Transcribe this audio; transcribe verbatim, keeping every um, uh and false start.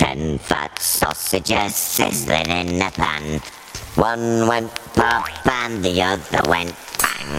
Ten fat sausages sizzling in a pan. One went pop and the other went